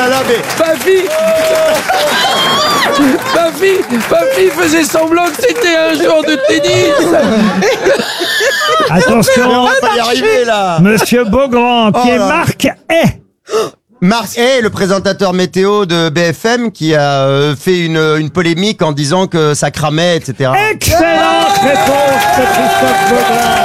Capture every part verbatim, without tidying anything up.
là là, mais... Ma fille Ma fille Ma fille faisait semblant que c'était un joueur de tennis. Attention, On va pas y arriver, là. Monsieur Beaugrand, qui Oh est là. Marc Hay. Marc Hay, le présentateur météo de B F M, qui a euh, fait une, une polémique en disant que ça cramait, et cetera. Excellente réponse de Christophe Beaugrand.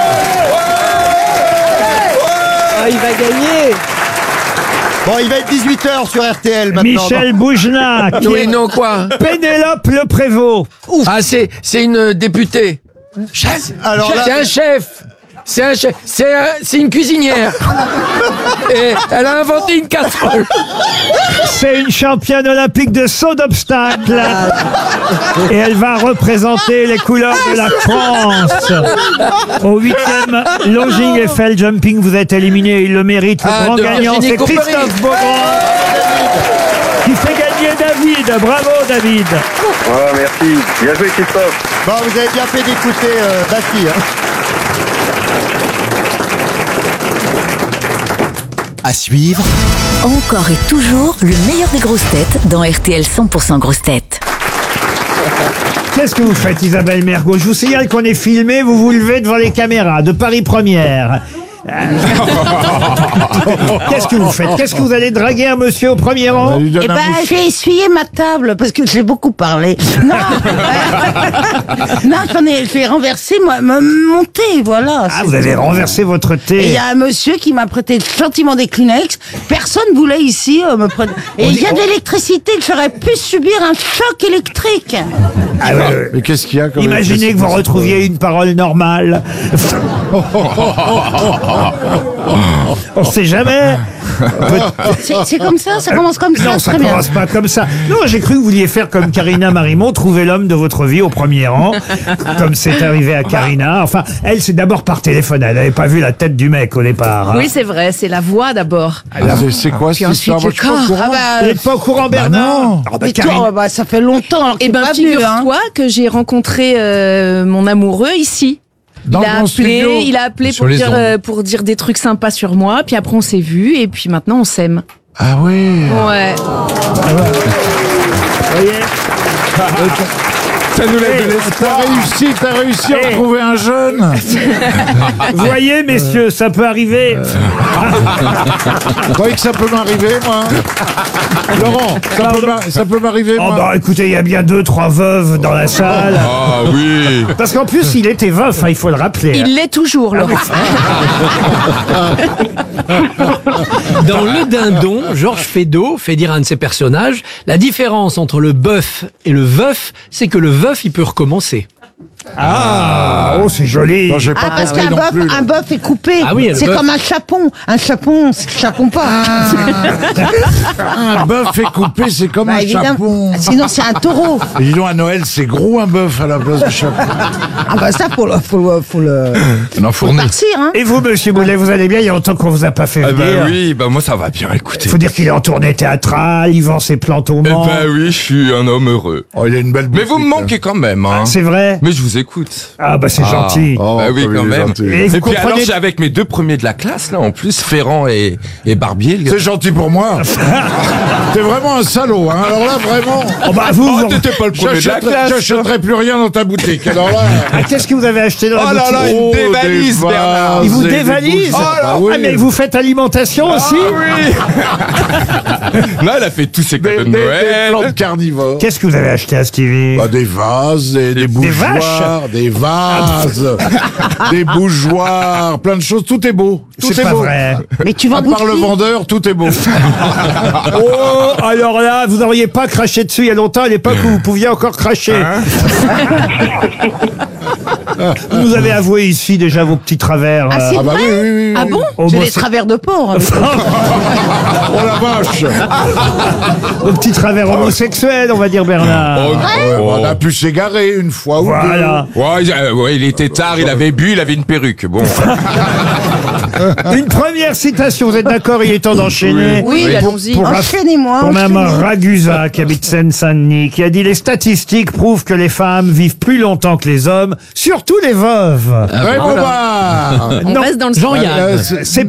Ah, il va gagner. Bon, il va être dix-huit heures sur R T L maintenant. Michel Boujna, qui Oui, est non, quoi? Pénélope Le Prévost. Ah, c'est, c'est une députée. Chef. Alors là- C'est un chef. C'est un chef. C'est un- c'est une cuisinière. Et elle a inventé une casserole. C'est une championne olympique de saut d'obstacle. Et elle va représenter les couleurs de la France. Au huitième Longing Eiffel Jumping, vous êtes éliminé. Il le mérite. Le Ah, grand de gagnant, Virginie c'est Coupery. Christophe Beaugrand. Qui fait gagner David. Bravo, David. Oh, merci. Bien joué, Christophe. Bon, vous avez bien fait d'écouter euh, Bastille, hein. À suivre, Encore et toujours le meilleur des grosses têtes dans R T L cent pour cent grosses têtes. Qu'est-ce que vous faites, Isabelle Mergo? Je vous signale qu'on est filmé. Vous vous levez devant les caméras de Paris Première. Euh, Qu'est-ce que vous faites? Qu'est-ce que vous allez draguer un monsieur au premier rang? Eh ben, j'ai essuyé ma table parce que j'ai beaucoup parlé. Non, non, j'en ai, j'ai renversé moi, mon mon thé, voilà. Ah, vous avez renversé votre Et il thé. y a un monsieur qui m'a prêté gentiment des Kleenex. Personne voulait ici euh, me prêter. Et il y a de l'électricité, j'aurais pu subir un choc électrique. Ah, ouais, ouais. Mais qu'est-ce qu'il y a comme Imaginez que vous retrouviez une parole normale. On sait jamais. C'est c'est comme ça, ça commence comme ça, Non, ça très bien. commence pas comme ça. Non, j'ai cru que vous vouliez faire comme Karina Marimont, trouver l'homme de votre vie au premier rang, comme c'est arrivé à Karina. Enfin, elle, c'est d'abord par téléphone. Elle n'avait pas vu la tête du mec au départ. hein. Oui, c'est vrai, c'est la voix d'abord. Ah, c'est- C'est quoi cette ensuite, histoire? Moi, le je suis pas au corps. courant. Ah bah, Vous n'êtes pas au courant, Bernard? non. Ah bah, mais toi, Karine- oh, bah, ça fait longtemps alors que Eh t'es ben, pas venu, hein. figure-toi que j'ai rencontré euh, mon amoureux ici. Dans il a mon appelé, studio. il a appelé Sur pour les dire, ondes. euh, pour dire des trucs sympas sur moi, puis après on s'est vus, et puis maintenant on s'aime. Ah oui. Ouais. Vous voyez. Ça nous lève de l'espoir. T'as réussi, t'as réussi à Eh. retrouver un jeune. Vous voyez, messieurs, ça peut arriver. Vous croyez que ça peut m'arriver, moi? Laurent, ça peut m'a- ça peut m'arriver, Oh moi? bah écoutez, il y a bien deux, trois veuves dans la salle. Ah oui. Parce qu'en plus, il était veuf, hein, il faut le rappeler. Il l'est toujours, Laurent. Dans Le Dindon, Georges Feydeau fait dire à un de ses personnages, la différence entre le bœuf et le veuf, c'est que le veuf, il peut recommencer. Ah, oh, c'est joli. Non, j'ai pas Ah, parce compris qu'un non bœuf, plus. là. un bœuf est coupé. Ah oui, le c'est bœuf. comme un chapon. Un chapon, c'est chapon pas. Un bœuf est coupé, c'est comme Bah, un évidemment. chapon. Sinon, c'est un taureau. Et dis donc, à Noël, c'est gros un bœuf à la place du chapon. Ah bah ça, faut le, faut le, faut le, Non, fourni. farcir, hein. Et vous, monsieur Boulet, vous allez bien? Il y a longtemps qu'on vous a pas fait Ah venir. bah oui, bah moi ça va bien, écoutez. Il faut dire qu'il est en tournée théâtrale, il vend ses plantes au Eh Mans. bah oui, je suis un homme heureux. Oh, il a une belle Mais vous me boutique, manquez quand même, hein. C'est vrai? Mais je vous écoute. Ah bah c'est Ah. gentil. Oh, bah oui, comme quand il est même. gentil. Et Et, vous puis alors, comprenez- j'ai avec mes deux premiers de la classe, là, en plus, Ferrand et, et Barbier. le- C'est gentil pour moi. T'es vraiment un salaud, hein. Alors là, vraiment. Oh bah vous, Oh, vous- t'étais pas le premier de la J'achèterai classe. j'achèterai plus rien dans ta boutique. Alors là. Ah, qu'est-ce que vous avez acheté dans la Oh là boutique? là, il Oh, me dévalise, des Bernard. vases Il vous et des dévalise? bougies. Oh là, Ah oui. Ah mais vous faites alimentation aussi? Ah oui. Non, elle a fait tous ses Des, cadeaux des, de des Noël. plantes carnivores. Qu'est-ce que vous avez acheté à Stevie? Bah, des vases, des, des bougeoirs, des vases, des bougeoirs, plein de choses. Tout est beau. Tout C'est est pas beau. vrai. Mais tu vas À part le goûter. vendeur, tout est beau. Oh, alors là, vous n'auriez pas craché dessus il y a longtemps, à l'époque où vous pouviez encore cracher. Vous nous avez avoué ici déjà vos petits travers. Ah, euh, c'est Ah bah vrai? oui, oui, oui. Ah oui. bon? oh, J'ai moi, des c'est- travers de porc. avec moi. Oh la vache. vos petits travers homosexuels, on va dire, Bernard. Oh, oh. On a pu s'égarer une fois ou Voilà. Ouais, il- euh, ouais, il était tard, il avait bu, il avait une perruque. Bon. Une première citation, vous êtes d'accord? Il est temps d'enchaîner. Oui, Pour- allons-y. pour Raph- Enchaînez-moi. Pour Mme enchaînez. Ragusa, qui habite Seine-Saint-Denis, qui a dit « Les statistiques prouvent que les femmes vivent plus longtemps que les hommes, surtout les veuves. deux. Raymond Barre. On Non. reste dans le Jean-Yann. Euh, c'est- C'est